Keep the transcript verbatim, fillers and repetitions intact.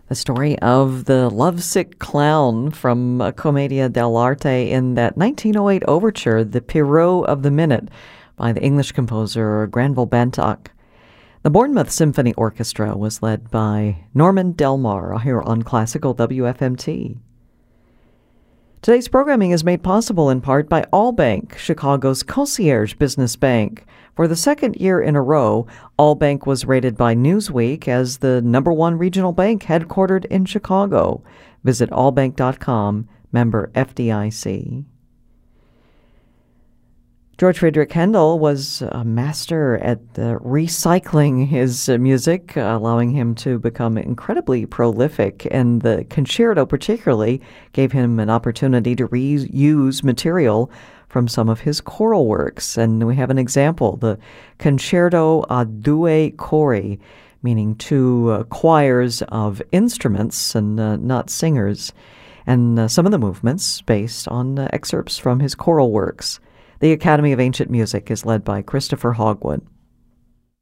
The story of the lovesick clown from uh, Commedia dell'arte in that nineteen oh eight overture, The Pierrot of the Minute, by the English composer Granville Bantock. The Bournemouth Symphony Orchestra was led by Norman Delmar here on Classical W F M T. Today's programming is made possible in part by Allbank, Chicago's concierge business bank. For the second year in a row, Allbank was rated by Newsweek as the number one regional bank headquartered in Chicago. Visit allbank dot com, member F D I C. George Friedrich Handel was a master at uh, recycling his uh, music, uh, allowing him to become incredibly prolific, and the concerto particularly gave him an opportunity to reuse material from some of his choral works. And we have an example, the Concerto a due cori, meaning two uh, choirs of instruments and uh, not singers, and uh, some of the movements based on uh, excerpts from his choral works. The Academy of Ancient Music is led by Christopher Hogwood.